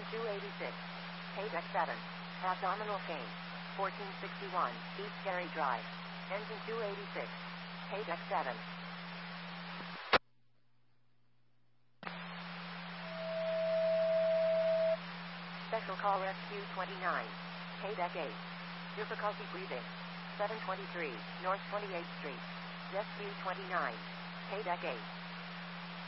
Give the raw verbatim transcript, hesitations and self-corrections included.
two eighty-six. Paydeck seven. Abdominal pain. fourteen sixty-one. East Gary Drive. Engine two eighty-six. Paydeck seven. Special Call Rescue twenty-nine. Paydeck eight. Difficulty breathing. seven twenty-three. North twenty-eighth Street. Rescue twenty-nine. Paydeck eight.